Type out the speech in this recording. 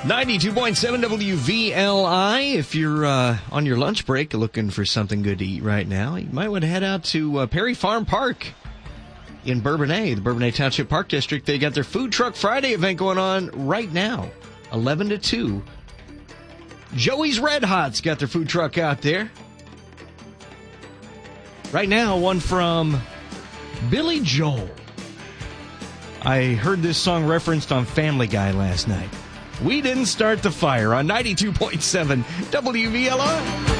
92.7 WVLI. If you're on your lunch break looking for something good to eat right now, you might want to head out to Perry Farm Park in Bourbonnais, the Bourbonnais Township Park District. They got their Food Truck Friday event going on right now, 11 to 2. Joey's Red Hot's got their food truck out there. Right now, one from Billy Joel. I heard this song referenced on Family Guy last night. We didn't start the fire on 92.7 WVLI.